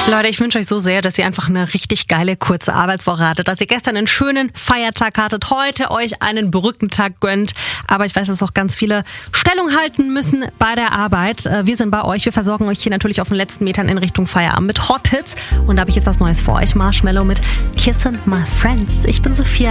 Leute, ich wünsche euch so sehr, dass ihr einfach eine richtig geile, kurze Arbeitswoche hattet, dass ihr gestern einen schönen Feiertag hattet, heute euch einen Brückentag gönnt. Aber ich weiß, dass auch ganz viele Stellung halten müssen bei der Arbeit. Wir sind bei euch, wir versorgen euch hier natürlich auf den letzten Metern in Richtung Feierabend mit Hot Hits. Und da habe ich jetzt was Neues für euch, Marshmello mit Kissin' My Friends. Ich bin Sophia.